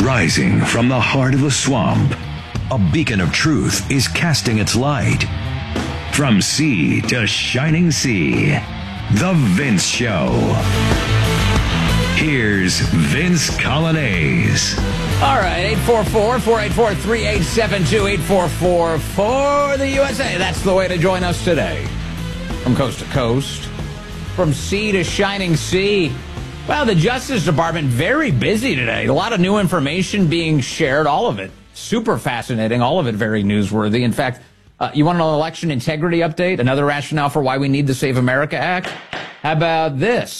Rising from the heart of the swamp, a beacon of truth is casting its light. From sea to shining sea, The Vince Show. Here's Vince Coglianese. All right, 844-484-3872, 844 for the USA. That's the way to join us today. From coast to coast, from sea to shining sea. Well, the Justice Department, very busy today. A lot of new information being shared, all of it super fascinating, all of it very newsworthy. In fact, you want an election integrity update? Another rationale for why we need the Save America Act? How about this?